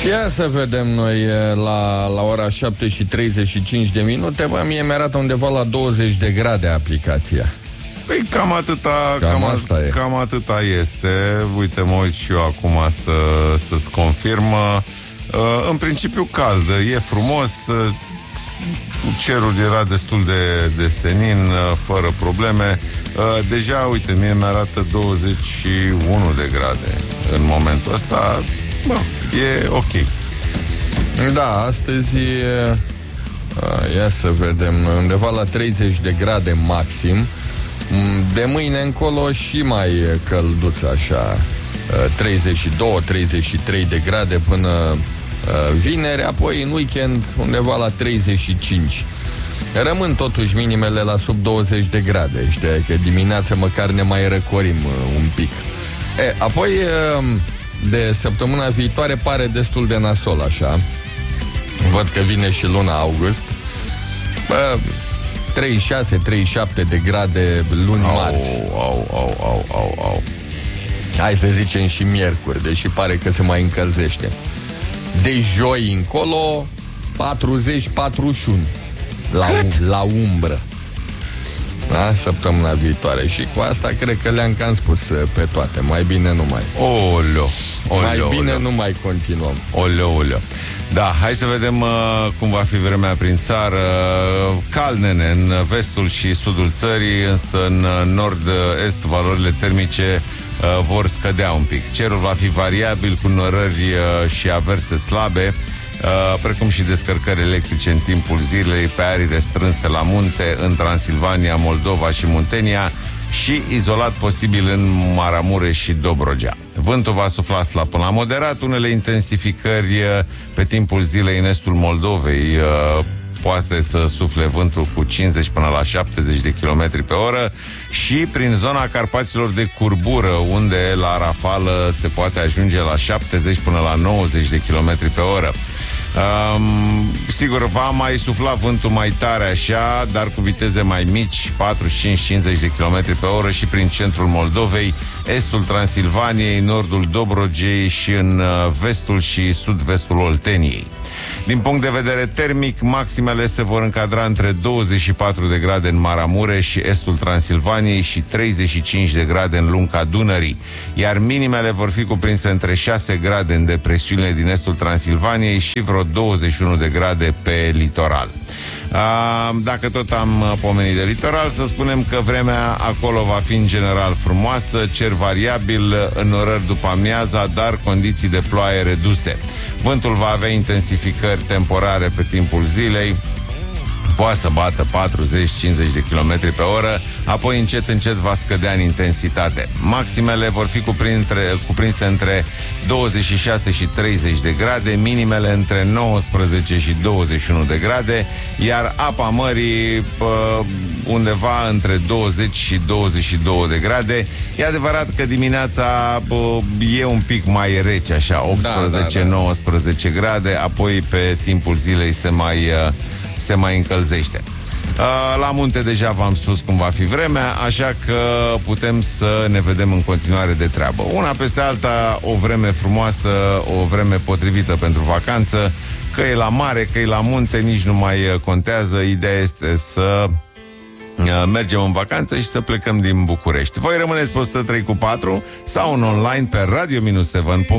Ia să vedem noi la ora 7:35. Bă, mie mi-arată undeva la 20 de grade aplicația. Păi cam atâta, cam atâta este. Uite, mă uit și eu acum să-ți confirmă. În principiu cald, e frumos. Cerul era destul de senin, fără probleme. Deja, uite, mie mi-arată 21 de grade în momentul ăsta. Bă, e ok. Da, astăzi ia să vedem, undeva la 30 de grade maxim. De mâine încolo și mai călduț așa, 32-33 de grade până vineri, apoi în weekend undeva la 35. Rămân totuși minimele la sub 20 de grade, știi, că dimineața măcar ne mai răcorim un pic. Apoi de săptămâna viitoare pare destul de nasol așa. Văd că vine și luna august. 36-37 de grade luni marți. Hai să zicem și miercuri, deși pare că se mai încălzește. De joi încolo 40-41 la umbră. Da? Săptămâna viitoare. Și cu asta cred că le-am cam spus pe toate. Mai bine nu mai. Mai bine nu mai continuăm. Da, hai să vedem cum va fi vremea prin țară. Cald, nene, în vestul și sudul țării, însă în nord-est valorile termice vor scădea un pic. Cerul va fi variabil cu norări și averse slabe, precum și descărcări electrice în timpul zilei pe arii restrânse la munte, în Transilvania, Moldova și Muntenia și izolat posibil în Maramureș și Dobrogea. Vântul va sufla slab până la moderat, unele intensificări pe timpul zilei în estul Moldovei. Poate să sufle vântul cu 50 până la 70 de km pe oră și prin zona Carpaților de curbură, unde la rafală se poate ajunge la 70 până la 90 de km pe oră. Sigur, va mai sufla vântul mai tare așa, dar cu viteze mai mici, 45-50 de km pe oră și prin centrul Moldovei, estul Transilvaniei, nordul Dobrogei și în vestul și sud-vestul Olteniei. Din punct de vedere termic, maximele se vor încadra între 24 de grade în Maramureș și estul Transilvaniei și 35 de grade în lunga Dunării, iar minimele vor fi cuprinse între 6 grade în depresiunile din estul Transilvaniei și vreo 21 de grade pe litoral. Dacă tot am pomenit de litoral, să spunem că vremea acolo va fi în general frumoasă, cer variabil, înnorări după amiaza, dar condiții de ploaie reduse. Vântul va avea intensificări temporare pe timpul zilei, poate să bată 40-50 de km pe oră, apoi încet va scădea în intensitate. Maximele vor fi cuprinse între 26 și 30 de grade, minimele între 19 și 21 de grade, iar apa mării undeva între 20 și 22 de grade. E adevărat că dimineața e un pic mai rece, așa, 18-19 grade, apoi pe timpul zilei se mai încălzește. La munte deja v-am spus cum va fi vremea, așa că putem să ne vedem în continuare de treabă. Una peste alta, o vreme frumoasă, o vreme potrivită pentru vacanță, că e la mare, că e la munte, nici nu mai contează. Ideea este să mergem în vacanță și să plecăm din București. Voi rămâneți pe 103 cu 4 sau în online pe radio-7.